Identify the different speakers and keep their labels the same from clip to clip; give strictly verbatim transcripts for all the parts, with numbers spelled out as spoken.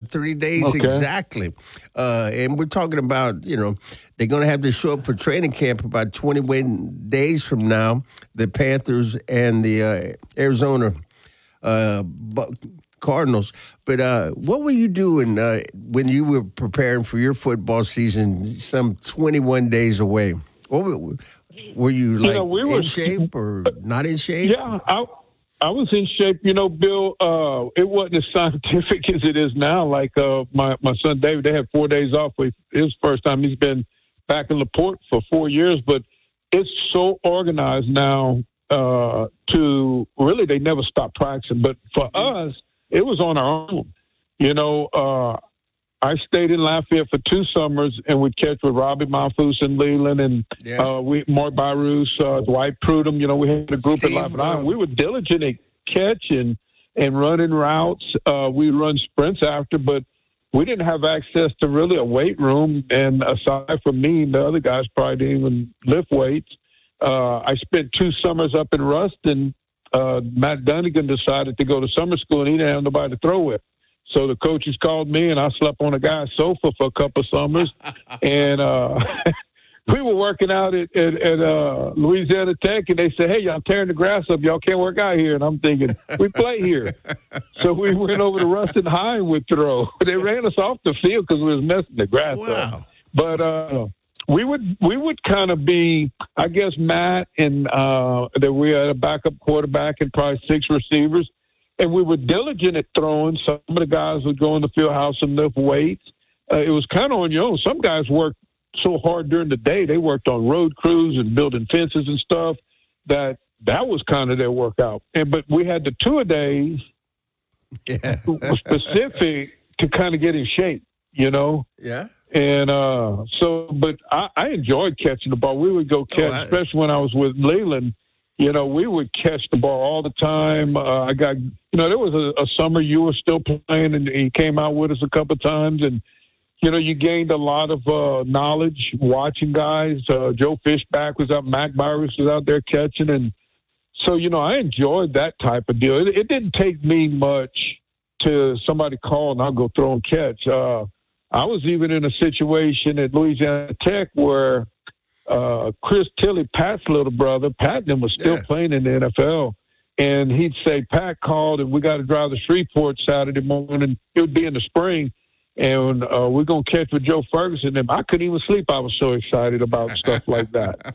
Speaker 1: three days
Speaker 2: Okay.
Speaker 1: exactly. Uh, and we're talking about, you know, they're going to have to show up for training camp about twenty-one days from now, the Panthers and the uh, Arizona uh, Bu- Cardinals. But uh, what were you doing uh, when you were preparing for your football season some twenty-one days away? What were, were you, like,
Speaker 2: You know, we
Speaker 1: in
Speaker 2: were-
Speaker 1: shape or not in shape?
Speaker 2: Yeah, I I was in shape. You know, Bill, uh, it wasn't as scientific as it is now. Like uh, my, my son David, they had four days off. With his first time. He's been back in LaPorte for four years, but it's so organized now uh, to really they never stop practicing. But for us, it was on our own. You know, uh, I stayed in Lafayette for two summers and would catch with Robbie Monfus and Leland and
Speaker 1: Yeah.
Speaker 2: uh, we Mark Byrus, uh, Dwight Prudhomme. You know, we had a group
Speaker 1: Steve,
Speaker 2: at Lafayette.
Speaker 1: uh,
Speaker 2: We were diligent at catching and running routes. Uh, we run sprints after, but we didn't have access to really a weight room. And aside from me, the other guys probably didn't even lift weights. Uh, I spent two summers up in Ruston. Uh, Matt Dunnigan decided to go to summer school, and he didn't have nobody to throw with. So the coaches called me, and I slept on a guy's sofa for a couple of summers. and uh, we were working out at, at, at uh, Louisiana Tech, and they said, hey, y'all tearing the grass up. Y'all can't work out here. And I'm thinking, we play here. So we went over to Ruston High and would throw. They ran us off the field because we was messing the grass
Speaker 1: Wow.
Speaker 2: up. But uh, we would we would kind of be, I guess, Matt, and uh, that we had a backup quarterback and probably six receivers. And we were diligent at throwing. Some of the guys would go in the field house and lift weights. Uh, it was kind of on your own. Some guys worked so hard during the day. They worked on road crews and building fences and stuff that that was kind of their workout. And but we had the tour days
Speaker 1: Yeah.
Speaker 2: specific to kind of get in shape, you know?
Speaker 1: Yeah.
Speaker 2: And uh, so, but I, I enjoyed catching the ball. We would go catch,
Speaker 1: Oh, I-
Speaker 2: especially when I was with Leland. You know, we would catch the ball all the time. Uh, I got, you know, there was a, a summer you were still playing, and he came out with us a couple of times, and you know, you gained a lot of uh, knowledge watching guys. Uh, Joe Fishback was out, Mac Byrus was out there catching, and so you know, I enjoyed that type of deal. It, it didn't take me much to somebody call and I'll go throw and catch. Uh, I was even in a situation at Louisiana Tech where uh, Chris Tilley, Pat's little brother, Pat then was still
Speaker 1: Yeah.
Speaker 2: playing in the N F L. And he'd say, Pat called and we got to drive to Shreveport Saturday morning. It would be in the spring. And uh, we're going to catch with Joe Ferguson. And I couldn't even sleep. I was so excited about stuff like that.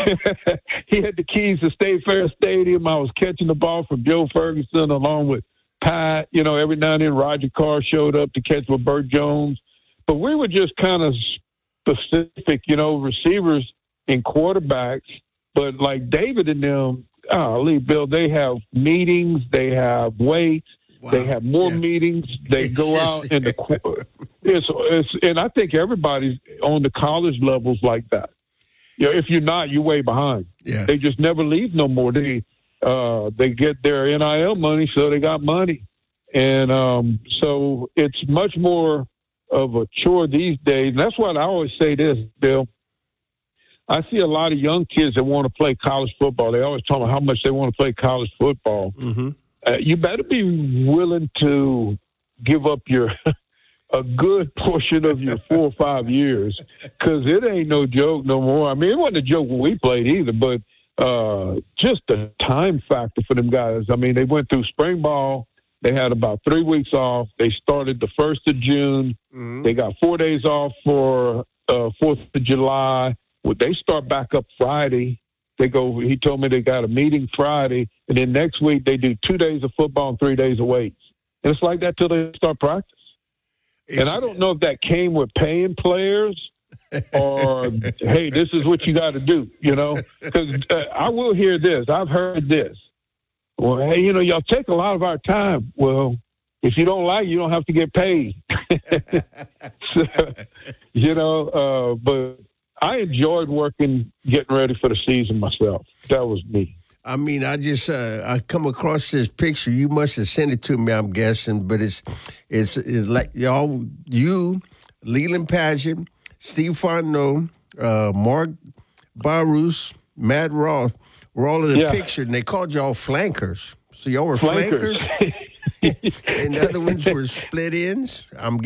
Speaker 2: He had the keys to State Fair Stadium. I was catching the ball from Joe Ferguson along with Pat. You know, every now and then Roger Carr showed up to catch with Burt Jones. But we were just kind of specific, you know, receivers and quarterbacks. But like David and them, golly, Bill, they have meetings, they have weights,
Speaker 1: Wow.
Speaker 2: they have more
Speaker 1: Yeah.
Speaker 2: meetings. They
Speaker 1: It's
Speaker 2: go
Speaker 1: just-
Speaker 2: out in the qu- it's, it's and I think everybody's on the college levels like that. You know, if you're not, you're way behind.
Speaker 1: Yeah.
Speaker 2: They just never leave no more. They uh, they get their N I L money, so they got money, and um, so it's much more of a chore these days. And that's why I always say this, Bill. I see a lot of young kids that want to play college football. They always tell me how much they want to play college football.
Speaker 1: Mm-hmm.
Speaker 2: Uh, you better be willing to give up your a good portion of your four or five years, because it ain't no joke no more. I mean, it wasn't a joke when we played either, but uh, just the time factor for them guys. I mean, they went through spring ball. They had about three weeks off. They started the first of June.
Speaker 1: Mm-hmm.
Speaker 2: They got four days off for uh, fourth of July. Well, they start back up Friday. They go. He told me they got a meeting Friday, and then next week they do two days of football and three days of weights. And it's like that till they start practice. And I don't know if that came with paying players or, hey, this is what you got to do, you know? Because uh, I will hear this. I've heard this. Well, hey, you know, y'all take a lot of our time. Well, if you don't like it, you don't have to get paid. So, you know, uh, but I enjoyed working, getting ready for the season myself. That was me.
Speaker 1: I mean, I just uh, I come across this picture. You must have sent it to me, I'm guessing, but it's it's, it's like y'all, you, Leland Paget, Steve Fontenot, uh, Mark Byrus, Matt Roth were all in the
Speaker 2: Yeah.
Speaker 1: picture, and they called y'all flankers. So y'all were
Speaker 2: Flankers.
Speaker 1: flankers, and the other ones were split ends. I'm